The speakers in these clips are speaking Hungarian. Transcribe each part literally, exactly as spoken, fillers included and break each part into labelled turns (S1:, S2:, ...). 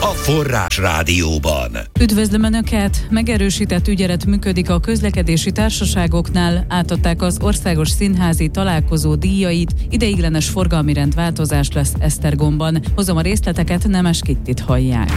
S1: a Forrás Rádióban.
S2: Üdvözlöm Önöket! Megerősített ügyelet működik a közlekedési társaságoknál, átadták az országos színházi találkozó díjait, ideiglenes forgalmi rendváltozás lesz Esztergomban. Hozom a részleteket, Nemes Kittit hallják.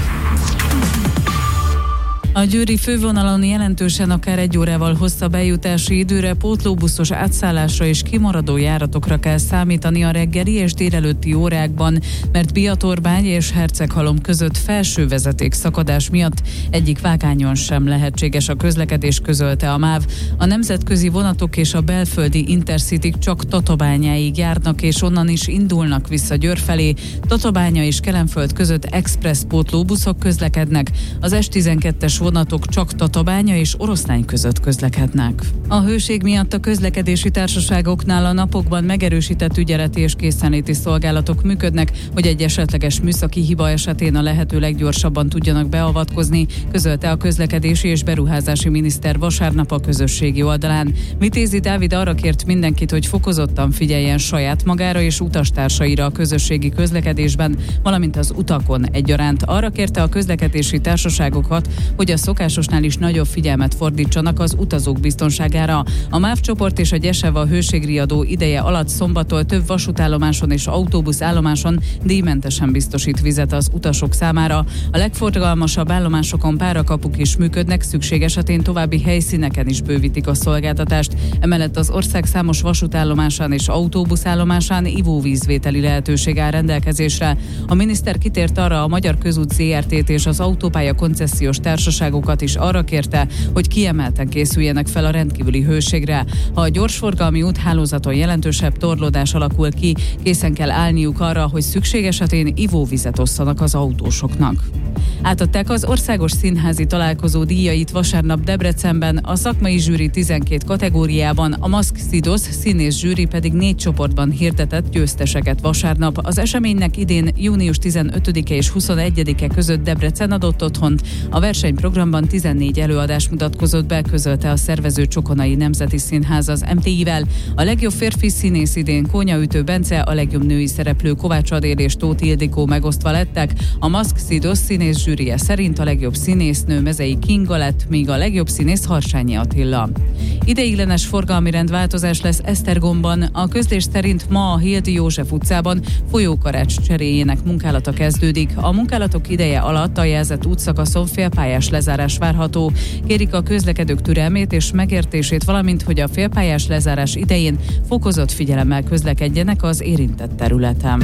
S2: A győri fővonalon jelentősen akár egy órával hosszabb eljutási időre, pótlóbuszos átszállásra és kimaradó járatokra kell számítani a reggeli és délelőtti órákban, mert Biatorbágy és Herceghalom között felső vezeték szakadás miatt egyik vágányon sem lehetséges a közlekedés, közölte a MÁV. A nemzetközi vonatok és a belföldi Intercityk csak Tatabányáig járnak, és onnan is indulnak vissza Győr felé. Tatabánya és Kelenföld között express pótlóbuszok közlekednek, az es tizenkettes vonatok csak Tatabánya és Oroszlány között közlekednek. A hőség miatt a közlekedési társaságoknál a napokban megerősített ügyeleti és készenléti szolgálatok működnek, hogy egy esetleges műszaki hiba esetén a lehető leggyorsabban tudjanak beavatkozni, közölte a közlekedési és beruházási miniszter vasárnap a közösségi oldalán. Vitézi Dávid arra kért mindenkit, hogy fokozottan figyeljen saját magára és utastársaira a közösségi közlekedésben, valamint az utakon egyaránt. Arra kérte a közlekedési társaságokat, hogy a szokásosnál is nagyobb figyelmet fordítsanak az utazók biztonságára. A MÁV csoport és a Gyeseva hőségriadó ideje alatt szombattól több vasútállomáson és autóbuszállomáson díjmentesen biztosít vizet az utasok számára. A legforgalmasabb állomásokon párakapuk is működnek, szükség esetén további helyszíneken is bővítik a szolgáltatást. Emellett az ország számos vasútállomásán és autóbuszállomásán ivóvízvételi lehetőség áll rendelkezésre. A miniszter kitért arra, a Magyar Közút zé er té-t és az autópálya koncesziós társaságokat is arra kérte, hogy kiemelten készüljenek fel a rendkívüli hőségre. Ha a gyorsforgalmi úthálózaton jelentősebb torlódás alakul ki, készen kell állniuk arra, hogy szükség esetén ivóvizet osszanak az autósoknak. Átadták az országos színházi találkozó díjait vasárnap Debrecenben, a szakmai zsűri tizenkét kategóriában, a Maszk Szidosz színész zsűri pedig négy csoportban hirdetett győzteseket vasárnap. Az eseménynek idén június tizenötödike és huszonegyedike között Debrecen adott otthont. A versenyprogramban tizennégy előadás mutatkozott be, közölte a szervező Csokonai Nemzeti Színház az em té i-vel. A legjobb férfi színész idén Kónyaütő Bence, a legjobb női szereplő Kovács Adél és Tóth Ildikó megosztva lettek. A Maszk Szidosz színész zsűrie szerint a legjobb színésznő Mezei Kinga lett, míg a legjobb színész Harsányi Attila. Ideiglenes forgalmi rendváltozás lesz Esztergomban. A közlés szerint ma a Hildi József utcában folyókarács cseréjének munkálata kezdődik. A munkálatok ideje alatt a jelzett útszakaszon félpályás lezárás várható. Kérik a közlekedők türelmét és megértését, valamint, hogy a félpályás lezárás idején fokozott figyelemmel közlekedjenek az érintett területen.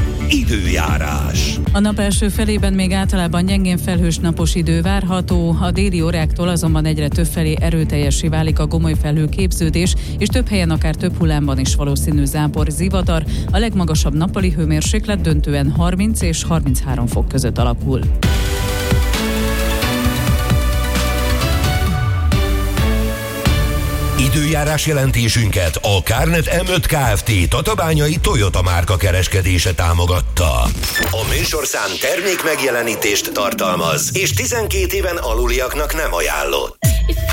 S1: Időjárás.
S2: A nap első felében még általában gyengén felhős napos idő várható, a déli óráktól azonban egyre több felé erőteljessé válik a gomoly felhőképződés, és több helyen akár több hullámban is valószínű zápor, zivatar. A legmagasabb nappali hőmérséklet döntően harminc és harminchárom fok között alakul.
S1: Időjárás jelentésünket a Kárnet em öt Kft. Tatabányai Toyota márka kereskedése támogatta. A műsorszám termék megjelenítést tartalmaz, és tizenkét éven aluliaknak nem ajánlott.